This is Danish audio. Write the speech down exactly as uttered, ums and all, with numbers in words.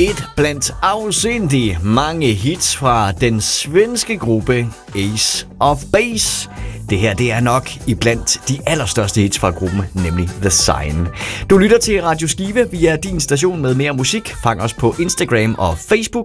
et blandt afsindig mange hits fra den svenske gruppe Ace of Base. Det her, det er nok iblandt de allerstørste hits fra gruppen, nemlig The Sign. Du lytter til Radio Skive via din station med mere musik. Fang os på Instagram og Facebook.